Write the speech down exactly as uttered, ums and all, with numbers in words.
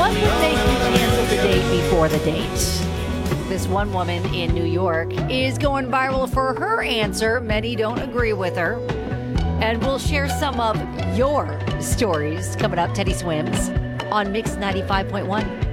What would make you cancel the date before the date? This one woman in New York is going viral for her answer. Many don't agree with her. And we'll share some of your stories coming up. Teddy Swims on Mix ninety-five point one.